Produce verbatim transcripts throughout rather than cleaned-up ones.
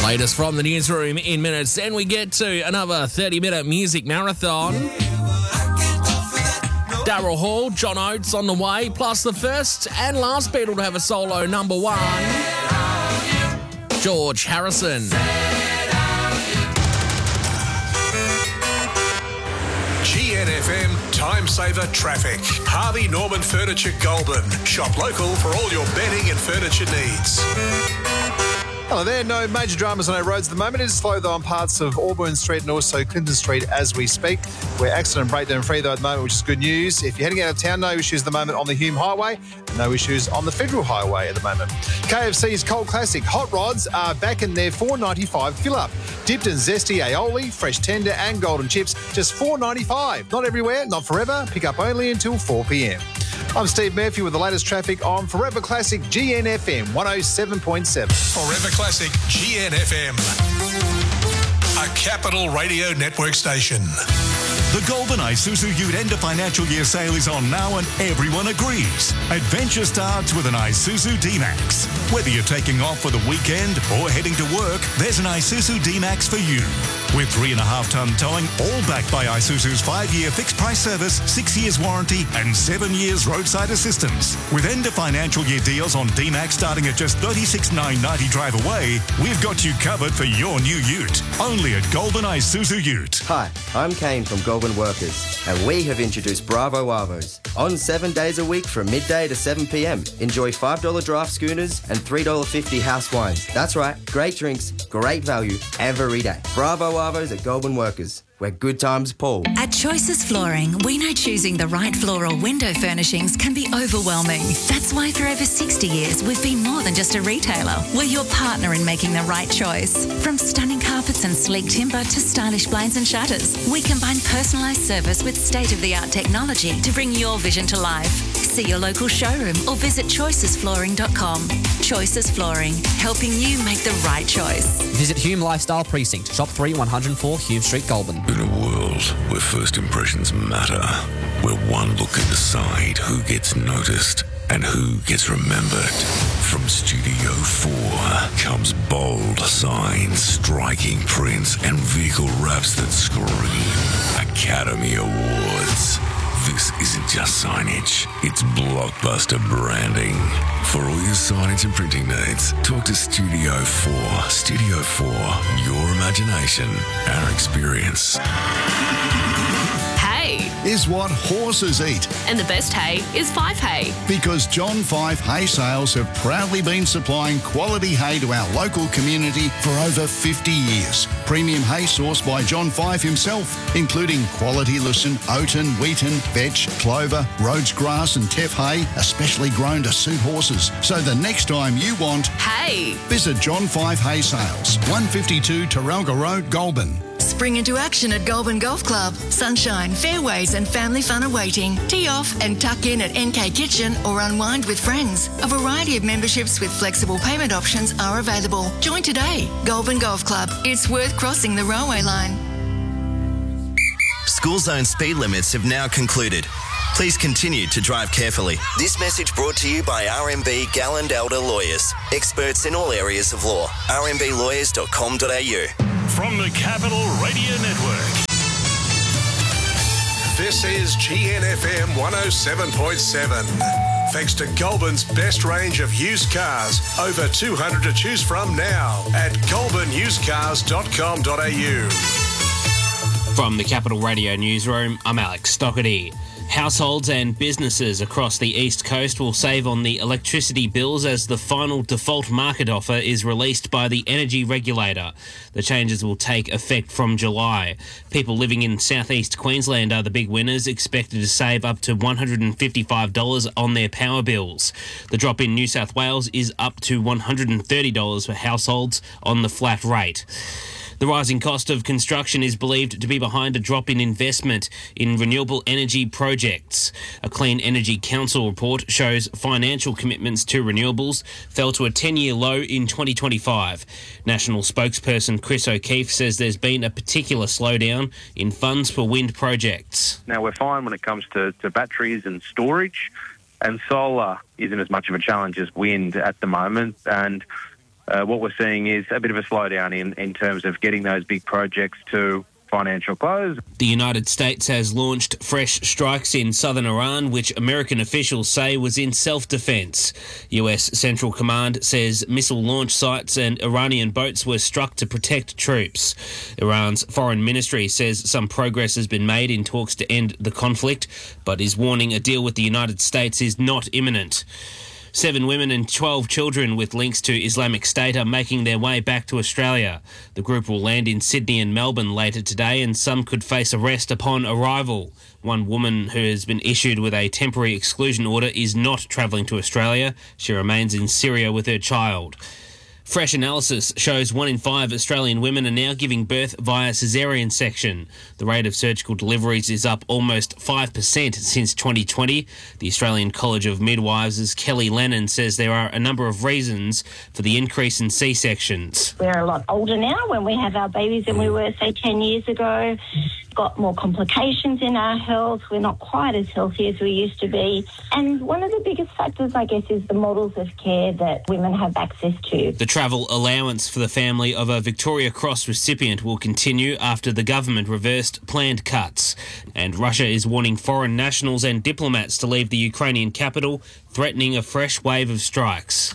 Latest from the newsroom in minutes, and we get to another thirty-minute music marathon. Daryl Hall, John Oates on the way, plus the first and last Beatle to have a solo number one, George Harrison. G N F M Time Saver Traffic. Harvey Norman Furniture Goulburn. Shop local for all your bedding and furniture needs. Hello there. No major dramas on our roads at the moment. It is slow, though, on parts of Auburn Street and also Clinton Street as we speak. We're accident and breakdown free, though, at the moment, which is good news. If you're heading out of town, no issues at the moment on the Hume Highway. No issues on the Federal Highway at the moment. K F C's Cold Classic Hot Rods are back in their four dollars ninety-five fill-up. Dipped in zesty aioli, fresh tender and golden chips, just four dollars ninety-five. Not everywhere, not forever. Pick up only until four p.m. I'm Steve Murphy with the latest traffic on Forever Classic G N F M one oh seven point seven. Forever Classic G N F M. A Capital Radio Network station. The Goulburn Isuzu Ute end of financial year sale is on now and everyone agrees. Adventure starts with an Isuzu D-Max. Whether you're taking off for the weekend or heading to work, there's an Isuzu D-Max for you. With three and a half tonne towing, all backed by Isuzu's five-year fixed price service, six years warranty and seven years roadside assistance. With end of financial year deals on D-Max starting at just thirty-six thousand nine hundred ninety drive away, we've got you covered for your new ute. Only at Goulburn Isuzu Ute. Hi, I'm Kane from Goulburn Workers, and we have introduced Bravo Arvos. On seven days a week from midday to seven p.m. Enjoy five dollars draft schooners and three dollars fifty house wines. That's right, great drinks, great value every day. Bravo Arvos at Goulburn Workers, where good times pull. At Choices Flooring, we know choosing the right floral window furnishings can be overwhelming. That's why for over sixty years, we've been more than just a retailer. We're your partner in making the right choice. From stunning carpets and sleek timber to stylish blinds and shutters, we combine personalised service with state-of-the-art technology to bring your vision to life. See your local showroom or visit choices flooring dot com. Choices Flooring, helping you make the right choice. Visit Hume Lifestyle Precinct, Shop three, one oh four Hume Street, Goulburn. In a world where first impressions matter, where one look can decide who gets noticed and who gets remembered, from Studio four comes bold signs, striking prints, and vehicle wraps that scream Academy Awards. This isn't just signage, it's blockbuster branding. For all your signage and printing needs, talk to Studio four. Studio four, your imagination, our experience. Hay is what horses eat. And the best hay is Five Hay. Because John Five Hay Sales have proudly been supplying quality hay to our local community for over fifty years. Premium hay sourced by John Five himself, including quality lucerne, oaten, wheaten, vetch, clover, Rhodes grass and teff hay, especially grown to suit horses. So the next time you want hay, visit John Five Hay Sales, one fifty-two Taralga Road, Goulburn. Spring into action at Goulburn Golf Club. Sunshine, fairways and family fun awaiting. Tee off and tuck in at N K Kitchen or unwind with friends. A variety of memberships with flexible payment options are available. Join today. Goulburn Golf Club. It's worth crossing the railway line. School zone speed limits have now concluded. Please continue to drive carefully. This message brought to you by R M B Galland Elder Lawyers. Experts in all areas of law. r m b lawyers dot com dot a u. From the Capital Radio Network. This is G N F M one oh seven point seven. Thanks to Goulburn's best range of used cars. Over two hundred to choose from now at goulburn used cars dot com dot a u. From the Capital Radio Newsroom, I'm Alex Stockerty. Households and businesses across the East Coast will save on the electricity bills as the final default market offer is released by the Energy Regulator. The changes will take effect from July. People living in southeast Queensland are the big winners, expected to save up to one hundred fifty-five dollars on their power bills. The drop in New South Wales is up to one hundred thirty dollars for households on the flat rate. The rising cost of construction is believed to be behind a drop in investment in renewable energy projects. A Clean Energy Council report shows financial commitments to renewables fell to a ten-year low in twenty twenty-five. National spokesperson Chris O'Keefe says there's been a particular slowdown in funds for wind projects. Now, we're fine when it comes to, to batteries and storage, and solar isn't as much of a challenge as wind at the moment, and uh, what we're seeing is a bit of a slowdown in, in terms of getting those big projects to financial close. The United States has launched fresh strikes in southern Iran, which American officials say was in self-defense. U S Central Command says missile launch sites and Iranian boats were struck to protect troops. Iran's foreign ministry says some progress has been made in talks to end the conflict, but is warning a deal with the United States is not imminent. Seven women and twelve children with links to Islamic State are making their way back to Australia. The group will land in Sydney and Melbourne later today, and some could face arrest upon arrival. One woman who has been issued with a temporary exclusion order is not travelling to Australia. She remains in Syria with her child. Fresh analysis shows one in five Australian women are now giving birth via caesarean section. The rate of surgical deliveries is up almost five percent since twenty twenty. The Australian College of Midwives' Kelly Lennon says there are a number of reasons for the increase in C-sections. We're a lot older now when we have our babies than we were, say, ten years ago. Got more complications in our health. We're not quite as healthy as we used to be. And one of the biggest factors, I guess, is the models of care that women have access to. The travel allowance for the family of a Victoria Cross recipient will continue after the government reversed planned cuts. And Russia is warning foreign nationals and diplomats to leave the Ukrainian capital, threatening a fresh wave of strikes.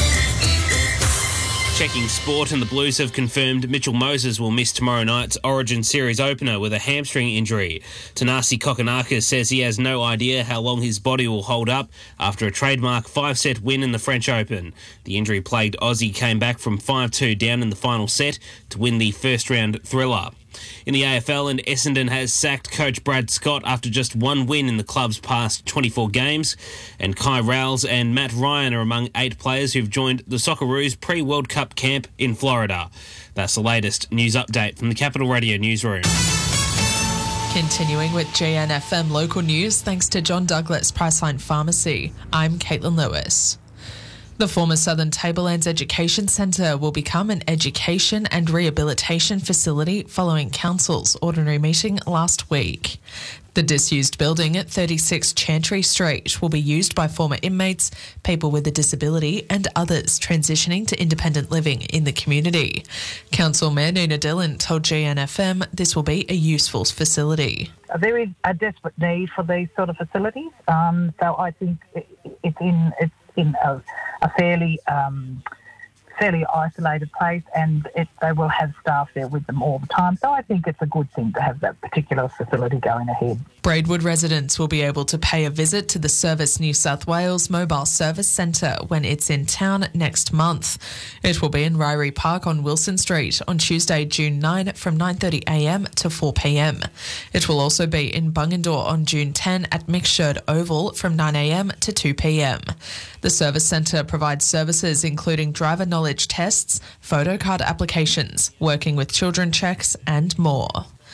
Checking sport, and the Blues have confirmed Mitchell Moses will miss tomorrow night's Origin Series opener with a hamstring injury. Tanasi Kokonakis says he has no idea how long his body will hold up after a trademark five-set win in the French Open. The injury-plagued Aussie came back from five two down in the final set to win the first-round thriller. In the A F L, and Essendon has sacked coach Brad Scott after just one win in the club's past twenty-four games. And Kai Rowles and Matt Ryan are among eight players who've joined the Socceroos pre-World Cup camp in Florida. That's the latest news update from the Capital Radio newsroom. Continuing with G N F M local news, thanks to John Douglas Priceline Pharmacy. I'm Caitlin Lewis. The former Southern Tablelands Education Centre will become an education and rehabilitation facility following Council's ordinary meeting last week. The disused building at thirty-six Chantry Street will be used by former inmates, people with a disability and others transitioning to independent living in the community. Council Mayor Nina Dillon told G N F M this will be a useful facility. There is a desperate need for these sort of facilities, um, so I think it's in it's in a, a fairly um, fairly isolated place, and it, they will have staff there with them all the time. So I think it's a good thing to have that particular facility going ahead. Braidwood residents will be able to pay a visit to the Service New South Wales Mobile Service Centre when it's in town next month. It will be in Ryrie Park on Wilson Street on Tuesday, June ninth from nine thirty a m to four p m. It will also be in Bungendore on June tenth at Mixsherd Oval from nine a m to two p m. The Service Centre provides services including driver knowledge tests, photo card applications, working with children checks and more.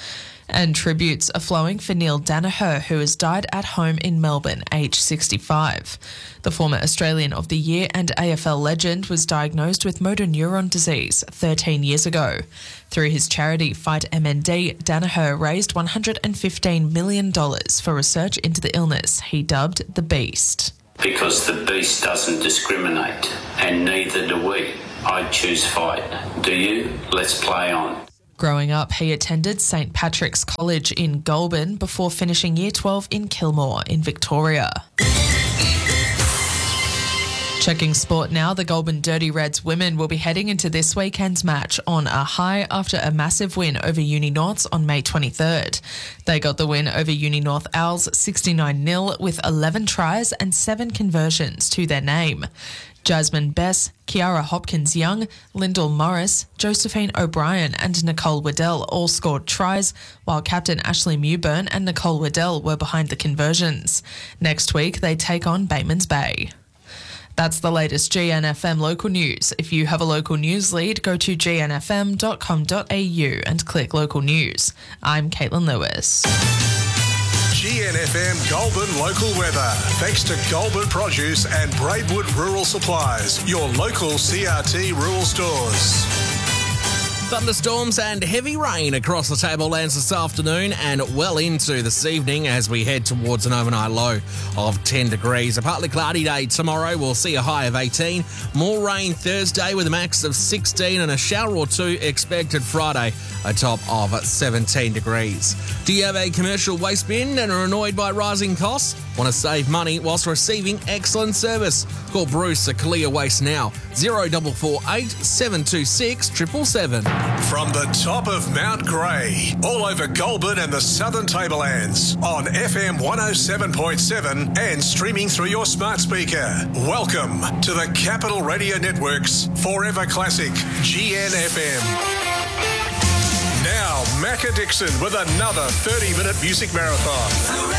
And tributes are flowing for Neil Danaher, who has died at home in Melbourne, aged sixty-five. The former Australian of the Year and A F L legend was diagnosed with motor neuron disease thirteen years ago. Through his charity Fight M N D, Danaher raised one hundred fifteen million dollars for research into the illness he dubbed the Beast. Because the Beast doesn't discriminate, and neither do we. I choose fight. Do you? Let's play on. Growing up, he attended Saint Patrick's College in Goulburn before finishing Year twelve in Kilmore in Victoria. Checking sport now, the Goulburn Dirty Reds women will be heading into this weekend's match on a high after a massive win over Uni Norths on May twenty-third. They got the win over Uni North Owls sixty-nine nil with eleven tries and seven conversions to their name. Jasmine Bess, Kiara Hopkins-Young, Lyndall Morris, Josephine O'Brien and Nicole Waddell all scored tries, while captain Ashley Mewburn and Nicole Waddell were behind the conversions. Next week, they take on Batemans Bay. That's the latest G N F M local news. If you have a local news lead, go to g n f m dot com dot a u and click local news. I'm Caitlin Lewis. G N F M Goulburn local weather. Thanks to Goulburn Produce and Braidwood Rural Supplies, your local C R T rural stores. Thunderstorms and heavy rain across the tablelands this afternoon and well into this evening as we head towards an overnight low of ten degrees. A partly cloudy day tomorrow. We'll see a high of eighteen. More rain Thursday with a max of sixteen and a shower or two expected Friday, a top of seventeen degrees. Do you have a commercial waste bin and are annoyed by rising costs? Want to save money whilst receiving excellent service? Call Bruce at Kalia Waste now. zero four four eight, seven two six, seven seven seven. From the top of Mount Grey, all over Goulburn and the Southern Tablelands, on F M one oh seven point seven and streaming through your smart speaker. Welcome to the Capital Radio Network's Forever Classic G N F M. Now, Macca Dixon with another thirty-minute music marathon.